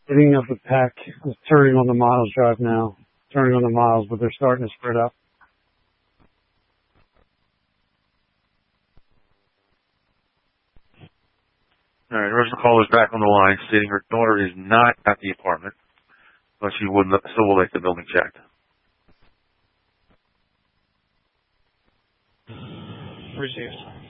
Hitting up the pack is turning on the miles drive now. Turning on the miles, but they're starting to spread up. All right, original caller's back on the line, stating her daughter is not at the apartment, but she still would like the building checked. Received.